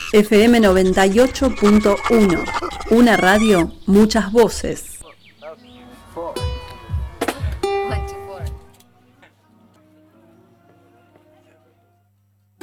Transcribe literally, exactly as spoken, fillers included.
F M noventa y ocho punto uno. Una radio, muchas voces.